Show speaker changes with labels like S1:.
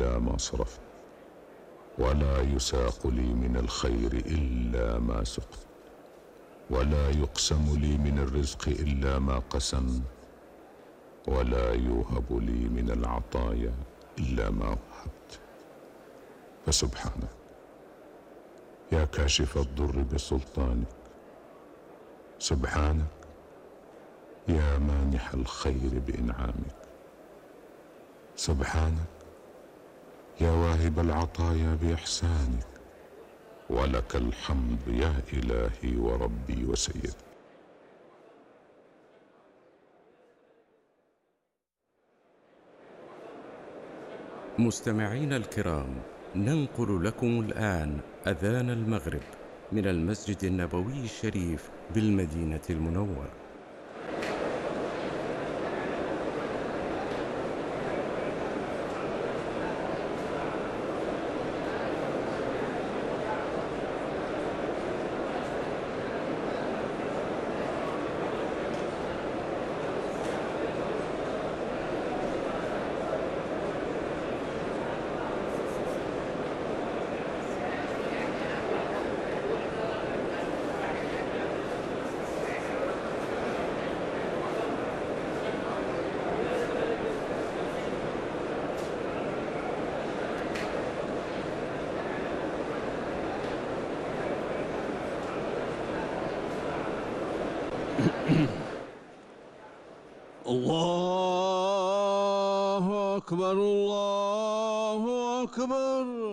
S1: إلا ما صرفت، ولا يساق لي من الخير إلا ما سقت، ولا يقسم لي من الرزق إلا ما قسمت، ولا يوهب لي من العطايا إلا ما وهبت. فسبحانك يا كاشف الضر بسلطانك، سبحانك يا مانح الخير بإنعامك، سبحانك يا واهب العطايا بإحسانك، ولك الحمد يا إلهي وربي وسيدي.
S2: مستمعينا الكرام، ننقل لكم الآن أذان المغرب من المسجد النبوي الشريف بالمدينة المنورة.
S3: الله أكبر، الله أكبر.